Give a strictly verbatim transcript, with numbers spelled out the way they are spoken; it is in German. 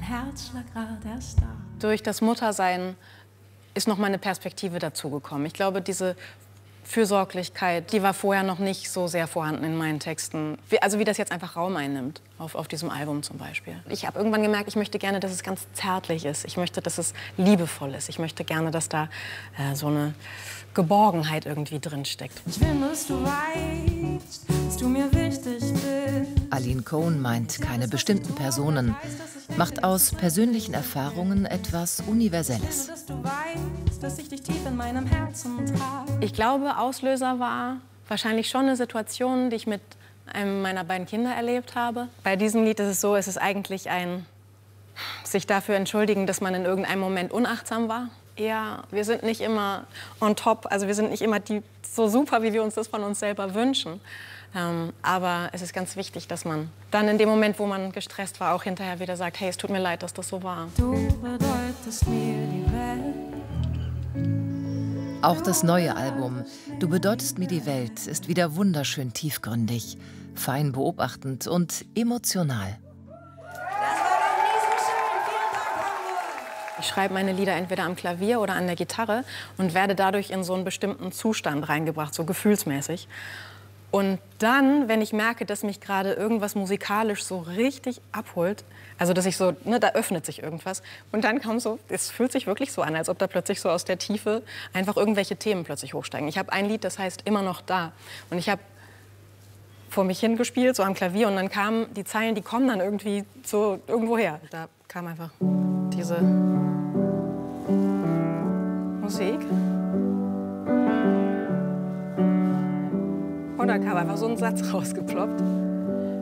Herzschlag grad erst da. Durch das Muttersein ist noch mal eine Perspektive dazugekommen. Ich glaube, diese Fürsorglichkeit, die war vorher noch nicht so sehr vorhanden in meinen Texten. Wie, also wie das jetzt einfach Raum einnimmt, auf, auf diesem Album zum Beispiel. Ich habe irgendwann gemerkt, ich möchte gerne, dass es ganz zärtlich ist. Ich möchte, dass es liebevoll ist. Ich möchte gerne, dass da äh, so eine Geborgenheit irgendwie drin steckt. Ich will, dass du weißt, dass du mir wichtig bist. Aline Cohen meint keine bestimmten Personen, macht aus persönlichen Erfahrungen etwas Universelles. Dass du weißt, dass ich dich tief in meinem Herzen trage. Ich glaube, Auslöser war wahrscheinlich schon eine Situation, die ich mit einem meiner beiden Kinder erlebt habe. Bei diesem Lied ist es so, es ist eigentlich ein sich dafür entschuldigen, dass man in irgendeinem Moment unachtsam war. Ja, wir sind nicht immer on top, also wir sind nicht immer die, so super, wie wir uns das von uns selber wünschen. Ähm, aber es ist ganz wichtig, dass man dann in dem Moment, wo man gestresst war, auch hinterher wieder sagt, hey, es tut mir leid, dass das so war. Du bedeutest mir die Welt. Auch das neue Album Du bedeutest mir die Welt ist wieder wunderschön tiefgründig, fein beobachtend und emotional. Ich schreibe meine Lieder entweder am Klavier oder an der Gitarre und werde dadurch in so einen bestimmten Zustand reingebracht, so gefühlsmäßig. Und dann, wenn ich merke, dass mich gerade irgendwas musikalisch so richtig abholt, also dass ich so, ne, da öffnet sich irgendwas. Und dann kommt so, es fühlt sich wirklich so an, als ob da plötzlich so aus der Tiefe einfach irgendwelche Themen plötzlich hochsteigen. Ich habe ein Lied, das heißt Immer noch da. Und ich habe vor mich hingespielt, so am Klavier, und dann kamen die Zeilen, die kommen dann irgendwie so irgendwo her. Da kam einfach diese Musik. Und da kam einfach so ein Satz rausgeploppt.